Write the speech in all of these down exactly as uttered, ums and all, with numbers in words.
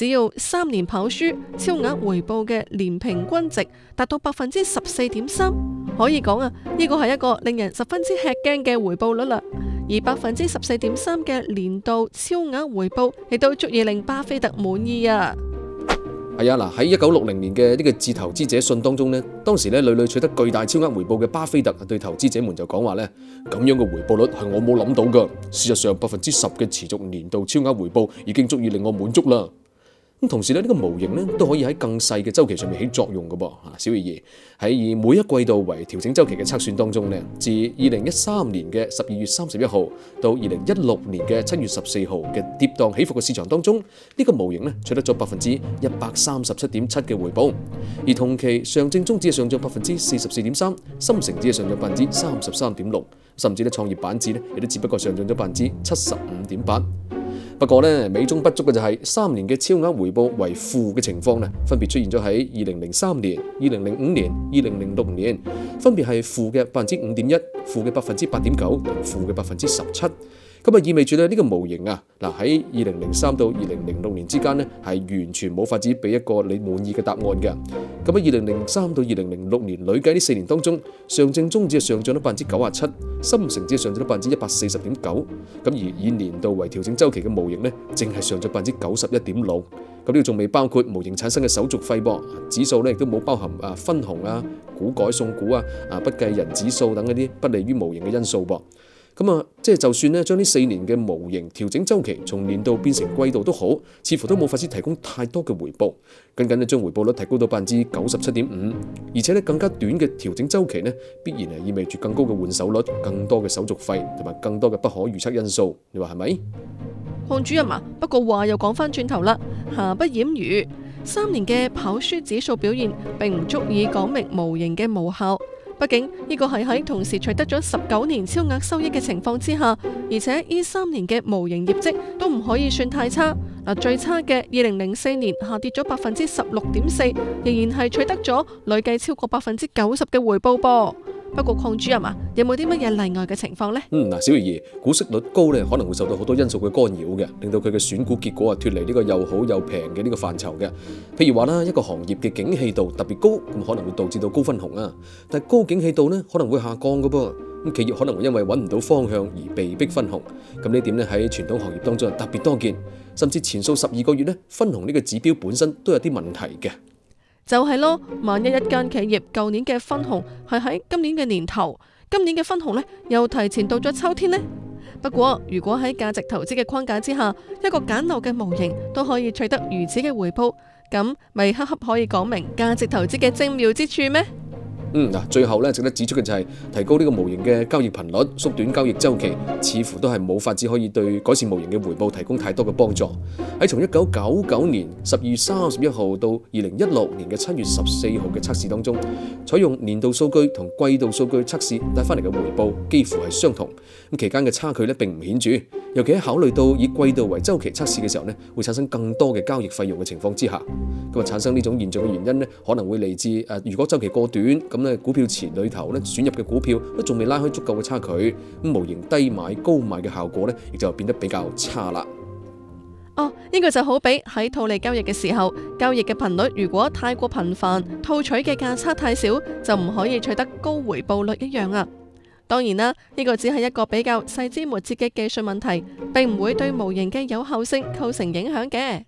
只要三年跑輸超額回報嘅年平均值達到百分之十四點三，可以講啊，呢個係一個令人十分之吃驚嘅回報率啦。而百分之十四點三嘅年度超額回報，亦都足以令巴菲特滿意啊！ 係啊，嗱喺一九六零年嘅呢個致投資者信當中呢，當時呢屢屢取得巨大超額回報嘅巴菲特對投資者們就講話呢，咁樣嘅回報率係我冇諗到噶。事實上百分之十嘅持續年度超額回報已經足以令我滿足啦。咁同時咧，呢個模型咧都可以喺更細嘅周期上面起作用嘅噃。啊，小意義喺以每一季度為調整周期嘅測算當中咧，自二零一三年嘅十二月三十一號到二零一六年嘅七月十四號嘅跌宕起伏嘅市場當中，呢個模型咧取得咗百分之一百三十七點七嘅回報，而同期上證綜指係上漲百分之四十四點三，深成指係上漲百分之三十三點六，甚至咧創業板指咧亦都只不過上漲咗百分之七十五點八。不過咧，美中不足嘅就係三年嘅超額回報為負嘅情況咧，分別出現咗喺二零零三年、二零零五年、二零零六年，分別係負嘅百分之五點一、負嘅百分之八點九同負嘅百分之十七。咁啊意味住咧呢個模型啊，嗱喺二零零三到二零零六年之間咧係完全冇法子俾一個你滿意嘅答案嘅。咁喺二零零三到二零零六年累計呢四年當中，上證綜指係上漲咗百分之九十七，深成指係上漲咗百分之一百四十點九。咁而以年度為調整周期嘅模型咧，淨係上漲百分之九十一點六。咁呢個仲未包括模型產生嘅手續費噃，指數咧亦都冇包含啊分紅啊、股改送股啊、啊不計人指數等一啲不利於模型嘅因素噃。咁啊，即係就算咧，將呢四年嘅模型調整周期從年度變成季度都好，似乎都冇法子提供太多嘅回報。僅僅咧將回報率提高到百分之九十七點五，而且咧更加短嘅調整周期咧，必然係意味住更高嘅換手率、更多嘅手續費同埋更多嘅不可預測因素。你話係咪？ 鄺主任啊，不過話又講翻轉頭啦，瑕不掩瑜，三年嘅跑輸指數表現並唔足以講明模型嘅無效。畢竟呢個係喺同時取得咗十九年超額收益嘅情況之下，而且呢三年嘅模型業績都唔可以算太差。嗱，最差嘅二零零四年下跌咗百分之十六點四，仍然係取得咗累計超過百分之九十嘅回報噃。不過鄺主任啊，有冇啲乜嘢例外嘅情況呢？ 嗯，嗱，小儀兒，股息率高咧，可能會受到好多因素嘅干擾嘅，令到佢嘅選股結果啊脫離呢個又好又平嘅呢個範疇嘅。譬如話啦，一個行業嘅景氣度特別高，咁可能會導致到高分紅啊。但係高景氣度咧，可能會下降嘅噃。咁企業可能會因為揾唔到方向而被逼分紅。咁呢點咧喺傳統行業當中係特別多見，甚至前數十二個月咧，分紅呢個指標本身都有啲問題嘅。 就係咯，萬一一間企業舊年嘅分紅係喺今年嘅年頭，今年嘅分紅呢又提前到咗秋天呢？不過如果喺價值投資嘅框架之下，一個簡陋嘅模型都可以取得如此嘅回報，咁咪恰恰可以講明價值投資嘅精妙之處咩？ 嗯嗱，最後咧值得指出嘅就係提高呢個模型嘅交易頻率，縮短交易週期，似乎都係冇法子可以對改善模型嘅回報提供太多嘅幫助。喺從一九九九年十二月三十一號到二零一六年嘅七月十四號嘅測試當中，採用年度數據同季度數據測試帶翻嚟嘅回報幾乎係相同。咁期間嘅差距咧並唔顯著，尤其喺考慮到以季度為週期測試嘅時候咧，會產生更多嘅交易費用嘅情況之下，咁啊產生呢種現象嘅原因咧，可能會嚟自誒如果週期過短咁。股票池裏頭咧選入嘅股票都仲未拉開足夠嘅差距，咁模型低買高賣嘅效果咧，亦就變得比較差啦。 哦，呢個就好比喺套利交易嘅時候，交易嘅頻率如果太過頻繁，套取嘅價差太少，就唔可以取得高回報率一樣啊。當然啦，呢個只係一個比較細枝末節嘅技術問題，並唔會對模型嘅有效性構成影響嘅。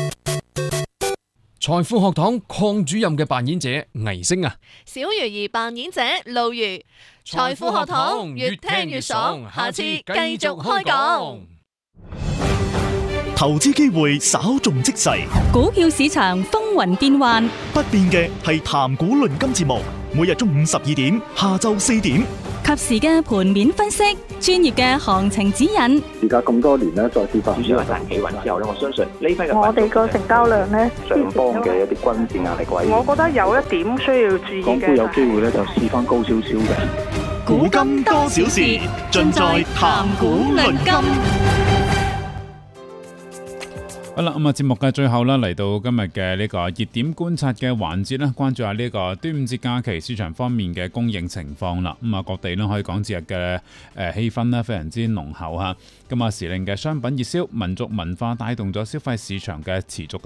財富學堂鄺主任嘅扮演者倪星啊， 小魚兒扮演者露魚。財富學堂越聽越爽，下次繼續開講。 投資機會稍縱即逝， 股票市場風雲變幻， 不變嘅係談股論金節目，每日中午十二點，下晝四點， 及時嘅盤面分析，專業嘅行情指引。 而家咁多年咧，再跌翻， 主要係大企穩之後咧，我相信呢批嘅我哋個成交量咧， 上方嘅一啲均線壓力位， 我覺得有一點需要注意嘅。 港股有機會咧，就試翻高少少嘅。 古今多少事，盡在談股論金。 好啦，咁啊，節目嘅最後啦，嚟到今日嘅呢個熱點觀察嘅環節啦，關注下呢個端午節假期市場方面嘅供應情況啦。咁啊，各地咧可以講節日嘅誒氣氛咧非常之濃厚嚇。咁啊，時令嘅商品熱銷、民族文化帶動咗消費市場嘅持續嘅